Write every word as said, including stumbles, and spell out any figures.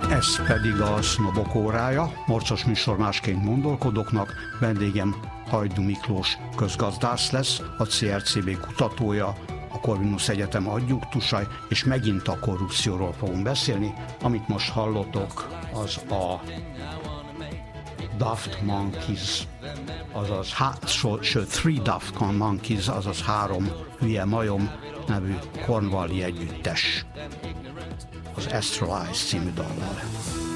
Ez pedig a Sznobok órája, morcos műsor másként gondolkodóknak. Vendégem Hajdú Miklós közgazdász lesz, a cé er cé bé kutatója, a Corvinus Egyetem adjunktusa, és megint a korrupcióról fogunk beszélni. Amit most hallottok, az a Daft Monkeys, azaz, há, so, sőt, Three Daft Monkeys, azaz három hülye majom nevű cornwalli együttes, az Astralize című dallal.